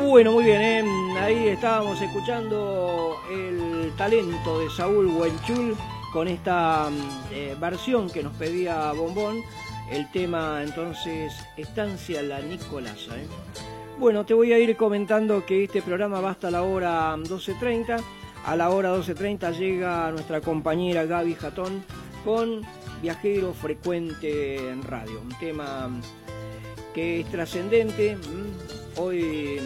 Bueno, muy bien, ahí estábamos escuchando el talento de Saúl Huenchul con esta versión que nos pedía Bombón, el tema entonces Estancia La Nicolasa. Bueno, te voy a ir comentando que este programa va hasta la hora 12:30. A la hora 12:30 llega nuestra compañera Gaby Jatón con Viajero Frecuente en Radio, un tema que es trascendente. Hoy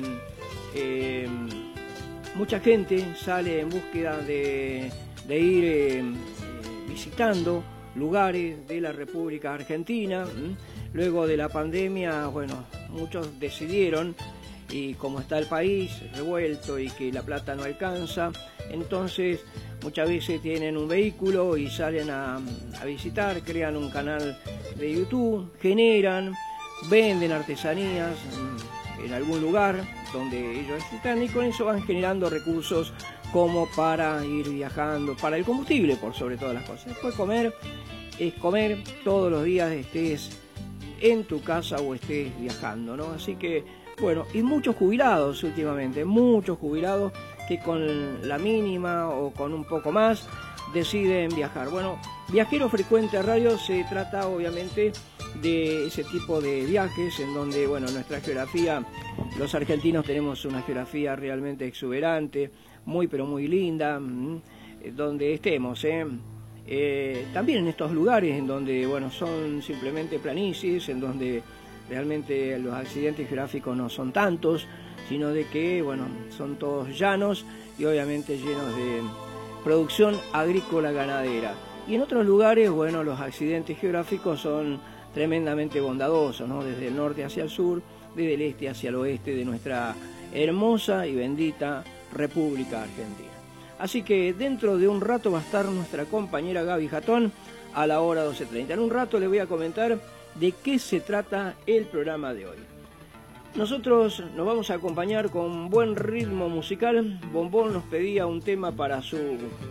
mucha gente sale en búsqueda de ir visitando lugares de la República Argentina. Luego de la pandemia, bueno, muchos decidieron, y como está el país revuelto y que la plata no alcanza, entonces muchas veces tienen un vehículo y salen a visitar, crean un canal de YouTube, generan, venden artesanías en algún lugar donde ellos están, y con eso van generando recursos como para ir viajando, para el combustible por sobre todas las cosas. Después comer es comer todos los días, estés en tu casa o estés viajando, ¿no? Así que, bueno, y muchos jubilados últimamente, muchos jubilados que con la mínima o con un poco más deciden viajar. Bueno, Viajero Frecuente Radio se trata obviamente de ese tipo de viajes en donde, bueno, nuestra geografía, los argentinos tenemos una geografía realmente exuberante, muy pero muy linda, donde estemos, también en estos lugares en donde, bueno, son simplemente planicies, en donde realmente los accidentes geográficos no son tantos, sino de que, bueno, son todos llanos y obviamente llenos de producción agrícola ganadera. Y en otros lugares, bueno, los accidentes geográficos son tremendamente bondadosos, ¿no? Desde el norte hacia el sur, desde el este hacia el oeste de nuestra hermosa y bendita República Argentina. Así que dentro de un rato va a estar nuestra compañera Gaby Jatón a la hora 12:30. En un rato le voy a comentar de qué se trata el programa de hoy. Nosotros nos vamos a acompañar con buen ritmo musical. Bombón nos pedía un tema para su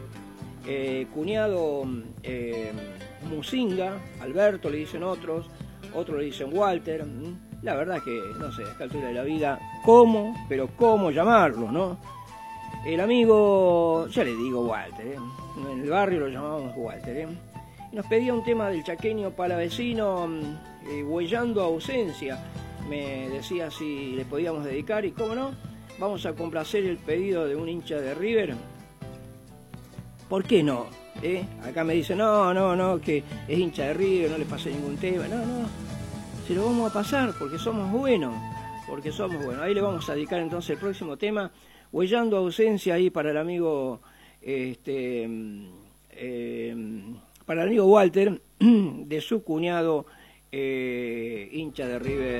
cuñado Musinga, Alberto le dicen otros le dicen Walter. La verdad que, no sé, a esta altura de la vida, pero cómo llamarlo, ¿no? El amigo, ya le digo Walter, en el barrio lo llamamos Walter, y nos pedía un tema del chaqueño palavecino, Huellando Ausencia. Me decía si le podíamos dedicar, y cómo no, vamos a complacer el pedido de un hincha de River. ¿Por qué no? Acá me dice, no, que es hincha de River, no le pase ningún tema. No, se lo vamos a pasar porque somos buenos. Ahí le vamos a dedicar entonces el próximo tema, Huellando Ausencia, ahí para el amigo para el amigo Walter, de su cuñado hincha de River.